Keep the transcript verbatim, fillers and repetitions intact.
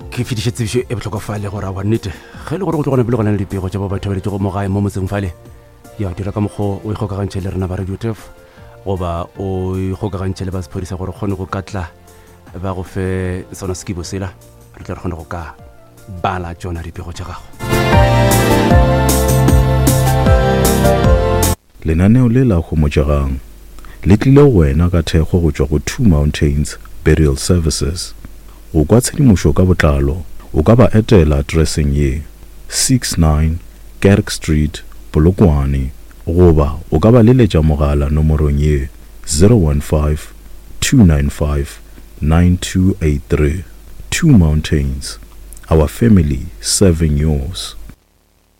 ke fitiše tsebišo e bohlokofale gore a wa nnete ge le gore go tlogona pele gona le dipego tša bo bathabeletse go mo gae mo motseng fale ya dira ka mokgwa o ikgokagantšhe le rena ba radio tef goba o ikgokagantšhe le ba sephodisa gore kgone go katla ba go fe sona sekibo sela re tla re kgone go ka bala tšona dipego tša gago. Lenaneo le la homotšagang le tlile go wena ka thekgo go tšwa go Two Mountains Burial Services. Go kwa tshedimošo ka botlalo o ka ba etela addressing ye sixty-nine Kerk Street, Polokwane, goba o ka ba leletša mogala nomorong ye zero one five two nine five nine two eight three. Two Mountains, our family serving yours.